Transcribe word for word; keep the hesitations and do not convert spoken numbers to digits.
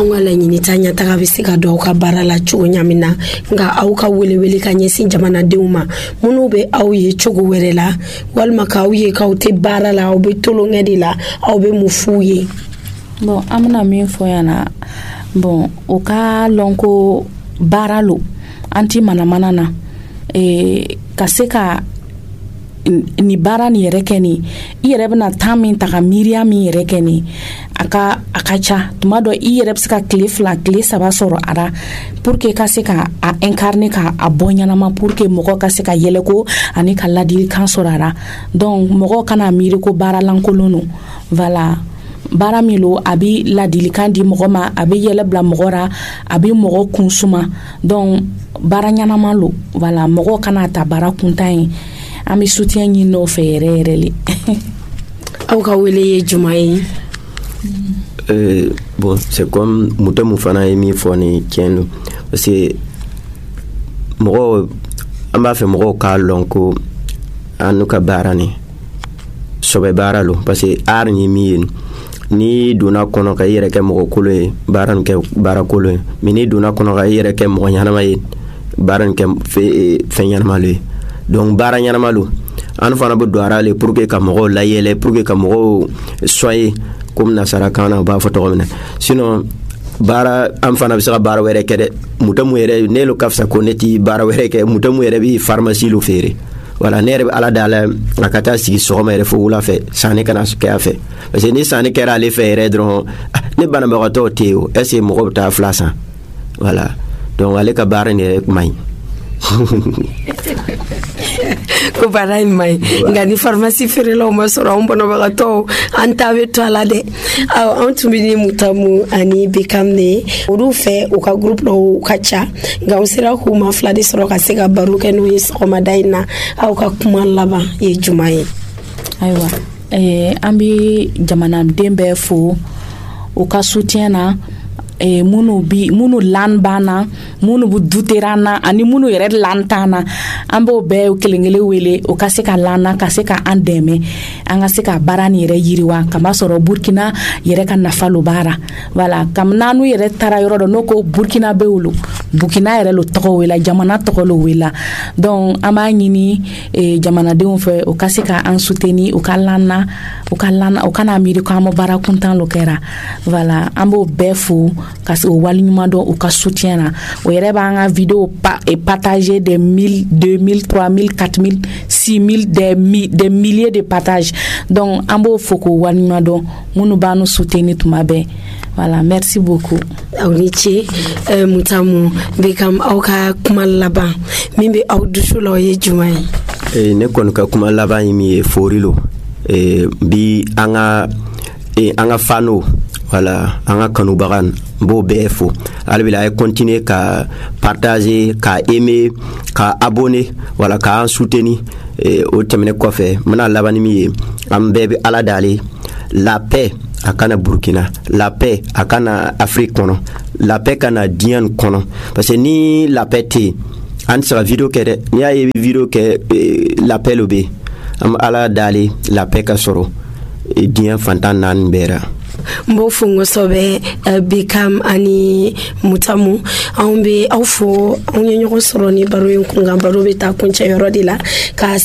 anw ka laɲini ta ɲataga bɛ se ka don aw ka baara la cogo ɲamin na nka aw ka welewele ka ɲɛsin jamanadenw ma minnu bɛ aw ye cogo wɛrɛ la walima k'aw ye k'aw tɛ baara la aw bɛ tolonkɛ de la aw bɛ mun f'u ye. Bon an bɛna min fɔ yan na bon o ka lɔn ko baara lo an ti manamana na eh, ka se ka ni baara ni yɛrɛ kɛ ni i yɛrɛ bɛna temps min ta ka miiriya min yɛrɛ kɛ ni a ka a ka ca tuma dɔ i yɛrɛ bɛ se ka tile fila tile saba sɔrɔ a la pour que ka se ka a incarner ka a bɔ ɲɛnama pour que mɔgɔ ka se ka yɛlɛko ani ka ladilikan sɔrɔ a la donc mɔgɔ kana miiri ko baara lankolon no voilà baara min lo a bɛ ladilikan di mɔgɔ ma a bɛ yɛlɛ bila mɔgɔ ra a bɛ mɔgɔ kun suma donc baara ɲɛnama lo voilà mɔgɔ kana ta baara kuntan ye an bɛ soutien ɲini o fɛ yɛrɛ yɛrɛ le. Aw ka wele ye juma ye? Euh, bon, c'est comme Moutamu fana ye min fɔ ni tiɲɛ don parce que mɔgɔ an b'a fɛ mɔgɔw k'a lɔn ko an n'u ka baara ni sɔbɛ baara lo parce que art ni min ye ni donna kɔnɔ ka i yɛrɛ kɛ mɔgɔ kolo ye baara nin kɛ baara kolo ye mais ni donna kɔnɔ ka i yɛrɛ kɛ mɔgɔ ɲanama ye baara nin kɛ fɛn ɲanama lo ye donc baara ɲanama lo an fana bɛ don ara le pour que ka mɔgɔw layɛlɛ pour que ka mɔgɔw soyer comme nasarakan na u b'a fɔ tɔgɔ min na sinon baara an fana bɛ se ka baara wɛrɛ kɛ dɛ Mutamu yɛrɛ ne lo ka fisa ko ne ti baara wɛrɛ kɛ Mutamu yɛrɛ bɛ pharmacie lo feere voilà ne yɛrɛ bɛ ala dala a ka taa sigi sɔgɔma yɛrɛ fo wula fɛ sanni kana kɛ a fɛ parce que ni sanni kɛra ale fɛ yɛrɛ dɔrɔn ne banabagatɔw tɛ yen o est ce que mɔgɔ bɛ taa fila san voilà donc ale ka baara nin yɛrɛ man ɲi ko baara in man ɲi nka ni pharmacie feerelaw ma sɔrɔ anw banabagatɔw an ta bɛ to a la dɛ anw tun bɛ ni Mutamu ani Bekam de olu fɛ u ka groupe dɔw ka ca nka u sera k'u ma fila de sɔrɔ ka se ka baro kɛ n'u ye sɔgɔmada in na aw ka kuma laban ye juma ye? Ayiwa eh, an bɛ jamanaden bɛɛ fo u ka soutien na eh, munu bi munu lan bana munu bu duterana ani munu yɛrɛ lantana an b'o bɛɛ kelenkelen wele o ka se ka lana ka se ka an dɛmɛ an ka se ka baara ni yɛrɛ yiriwa kama sɔrɔ Burkina yɛrɛ ka nafa lo baara voilà kam nanu yɛrɛ tara yɔrɔ dɔ no ko Burkina bɛ wolo Burkina yɛrɛ lo tɔgɔ wela jamana tɔgɔ lo wela donc an b'a ɲini eh, jamanadenw fɛ o ka se ka an soutenir o ka lana o ka lana o kana miiri ko an ma baara kuntan lo kɛra voilà an b'o bɛɛ fo ka se o wali ɲuman dɔn o ka soutien na o yɛrɛ b'an ka vidéo pa, et partager des mille deux mille trois mille quatre mille six mille des, mi, des milliers de partages donc an b'o fo k'o wali ɲuman dɔn minnu b'an nu soutenir tuma bɛɛ voilà merci beaucoup. aw ni ce euh, Mutamu Bekam aw ka kuma laban min bɛ aw dusu la o ye juma ye? eh, ne kɔni ka kuma laban ye min ye fori lo eh, bi an ka eh, an ka fano voilà an ka kanubaga n b'o bɛɛ fo alibila a ye continuer ka partager ka aimer ka abonner voilà ka an soutenir eh, o tɛmɛnen kɔfɛ n bɛna laban ni min ye an bɛɛ bɛ ala dale la paix a kana Burkina la paix a kana Afrique kɔnɔ la paix kana diɲɛ kɔnɔ parce que ni la paix tɛ yen an tɛ se ka video kɛ dɛ n'i y'a ye video kɛ eh, la paix lo bɛ yen an bɛ ala dale la paix ka sɔrɔ eh, diɲɛ fantan naani bɛɛ ra. Mbo fungo sobe uh, Bekam ani Mutamu anw be aw fo anw ye ɲɔgɔn sɔrɔ ni baro in kunkan baro bɛ taa kuncɛ yɔrɔ de la ka